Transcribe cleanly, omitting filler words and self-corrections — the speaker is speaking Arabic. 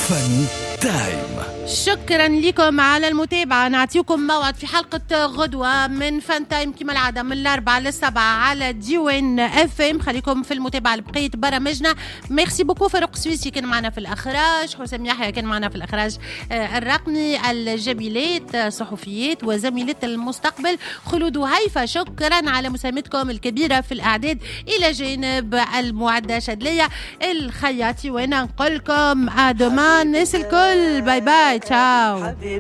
فن تايم. شكرا لكم على المتابعة. نعطيكم موعد في حلقة غدوة من فن تايم كما العادة من 4 ل7 على ديوان اف ام. خليكم في المتابعة لبقية برامجنا. ميرسي بوكو. فاروق سويسي كان معنا في الأخراج، حسام يحيى كان معنا في الأخراج الرقمي، الجميلات صحفيات وزميلات المستقبل خلود وهيفا. شكرا على مساهمتكم الكبيرة في الإعداد إلى جانب المعدة شدلية الخياطي. وانا نقول لكم ادمان الناس الكل. باي باي، تشاو.